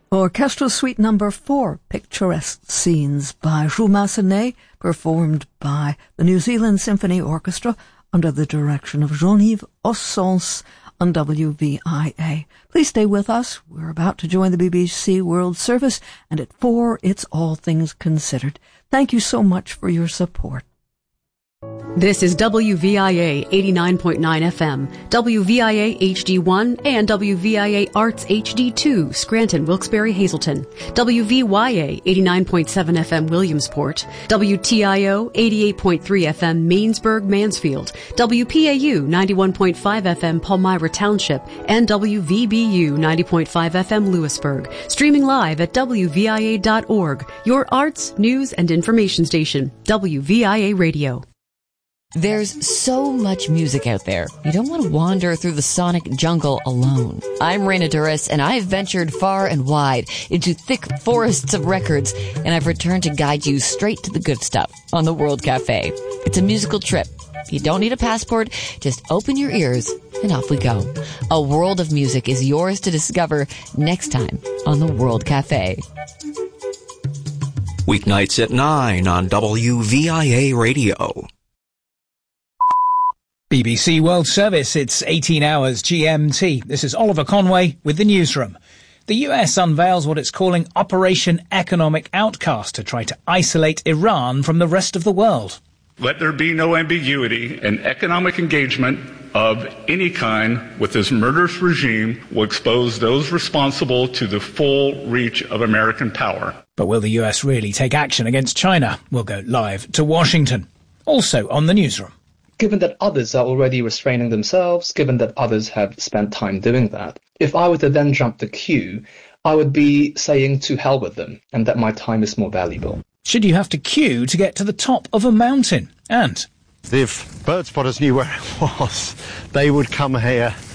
Orchestral Suite Number 4, Picturesque Scenes by Jules Massenet, performed by the New Zealand Symphony Orchestra under the direction of Jean-Yves Ossens on WVIA. Please stay with us. We're about to join the BBC World Service, and at 4, it's All Things Considered. Thank you so much for your support. This is WVIA 89.9 FM, WVIA HD1, and WVIA Arts HD2, Scranton, Wilkes-Barre, Hazleton, WVYA 89.7 FM, Williamsport, WTIO 88.3 FM, Mainsburg, Mansfield, WPAU 91.5 FM, Palmyra Township, and WVBU 90.5 FM, Lewisburg. Streaming live at WVIA.org, your arts, news, and information station, WVIA Radio. There's so much music out there. You don't want to wander through the sonic jungle alone. I'm Raina Duras, and I've ventured far and wide into thick forests of records, and I've returned to guide you straight to the good stuff on the World Cafe. It's a musical trip. You don't need a passport. Just open your ears, and off we go. A world of music is yours to discover next time on the World Cafe. Weeknights at 9 on WVIA Radio. BBC World Service, it's 18 hours GMT. This is Oliver Conway with the newsroom. The US unveils what it's calling Operation Economic Outcast to try to isolate Iran from the rest of the world. Let there be no ambiguity. An economic engagement of any kind with this murderous regime will expose those responsible to the full reach of American power. But will the US really take action against China? We'll go live to Washington. Also on the newsroom. Given that others are already restraining themselves, given that others have spent time doing that, if I were to then jump the queue, I would be saying to hell with them, and that my time is more valuable. Should you have to queue to get to the top of a mountain? And if bird spotters knew where it was, they would come here